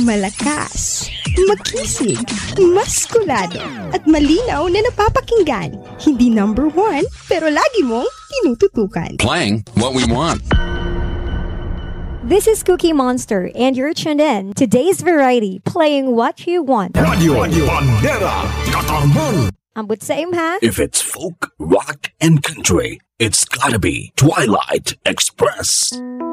Malakas, makisig, maskulado, at malinaw na napapakinggan. Hindi number one, pero lagi mong tinututukan. Playing what we want. This is Cookie Monster, and you're tuned in to Today's Variety, playing what you want. Radio Bandera Katarman. Ambot sa imha. If it's folk, rock, and country, it's gotta be Twilight Express.